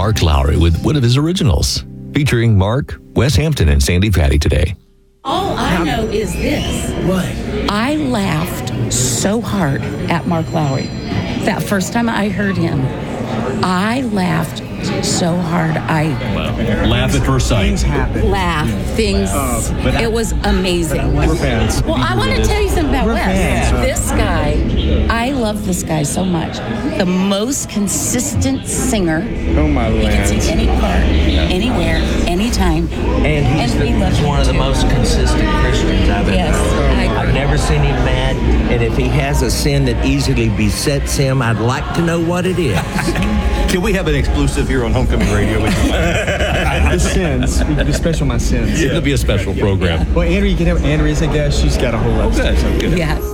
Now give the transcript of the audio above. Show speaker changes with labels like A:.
A: Mark Lowry with one of his originals, featuring Mark, Wes Hampton, and Sandy Patty today.
B: All I know is this.
C: What?
B: I laughed so hard at Mark Lowry. That first time I heard him, I laughed so hard.
D: Laugh at first sight.
C: Things happen.
B: It was amazing.
C: We're fans.
B: Well, I want to tell you something about
C: We're
B: Wes.
C: fans.
B: This guy, I love this guy so much. The most consistent singer.
C: Oh, my
B: He can
C: land.
B: sing any part, anywhere, anytime.
E: And he's
B: we love him
E: one of the
B: too.
E: most consistent Christians I've ever
B: Yes,
E: heard.
B: I agree.
E: I've never seen him mad, and if he has a sin that easily besets him, I'd like to know what it is.
D: Can we have an exclusive here on Homecoming Radio?
C: The sins. We can do special my sins.
D: It'll be a special program.
C: Well, Andrea, you can have Andrea as a guest. She's got a whole lot.
D: Good.
B: Yes.